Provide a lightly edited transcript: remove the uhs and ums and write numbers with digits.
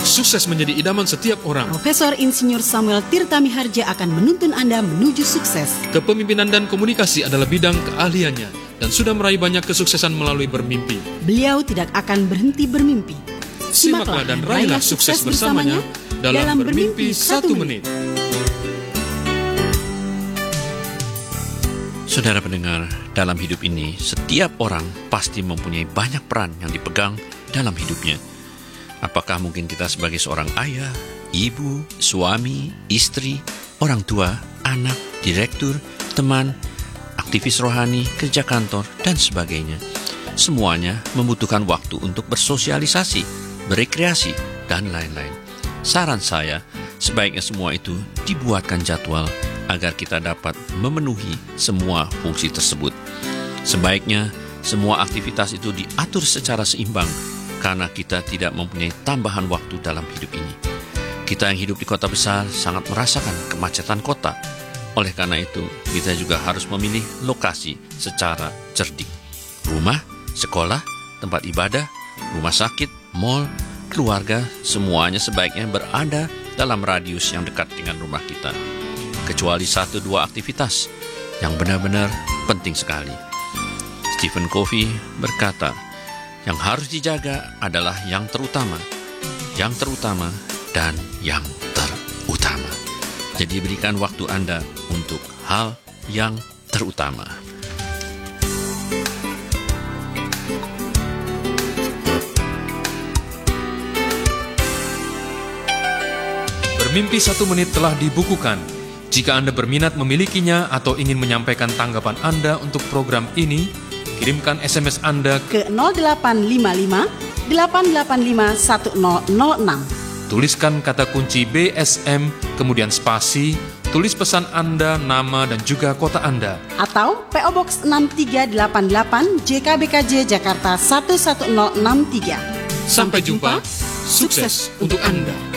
Sukses menjadi idaman setiap orang. Profesor Insinyur Samuel Tirta Miharja akan menuntun Anda menuju sukses. Kepemimpinan dan komunikasi adalah bidang keahliannya dan sudah meraih banyak kesuksesan melalui bermimpi. Beliau tidak akan berhenti bermimpi. Simaklah dan raihlah sukses bersamanya dalam Bermimpi 1 Menit. Saudara pendengar, dalam hidup ini, setiap orang pasti mempunyai banyak peran yang dipegang dalam hidupnya. Apakah mungkin kita sebagai seorang ayah, ibu, suami, istri, orang tua, anak, direktur, teman, aktivis rohani, kerja kantor, dan sebagainya. Semuanya membutuhkan waktu untuk bersosialisasi, berekreasi, dan lain-lain. Saran saya, sebaiknya semua itu dibuatkan jadwal agar kita dapat memenuhi semua fungsi tersebut. Sebaiknya semua aktivitas itu diatur secara seimbang karena kita tidak mempunyai tambahan waktu dalam hidup ini. Kita yang hidup di kota besar sangat merasakan kemacetan kota. Oleh karena itu, kita juga harus memilih lokasi secara cerdik. Rumah, sekolah, tempat ibadah, rumah sakit, mal, keluarga, semuanya sebaiknya berada dalam radius yang dekat dengan rumah kita. Kecuali 1-2 aktivitas yang benar-benar penting sekali. Stephen Covey berkata, yang harus dijaga adalah yang terutama, dan yang terutama. Jadi berikan waktu Anda untuk hal yang terutama. Bermimpi 1 Menit telah dibukukan. Jika Anda berminat memilikinya atau ingin menyampaikan tanggapan Anda untuk program ini, kirimkan SMS Anda ke 0855 885 1006. Tuliskan kata kunci BSM, kemudian spasi, tulis pesan Anda, nama, dan juga kota Anda. Atau PO Box 6388 JKBKJ Jakarta 11063. Sampai jumpa, sukses untuk Anda.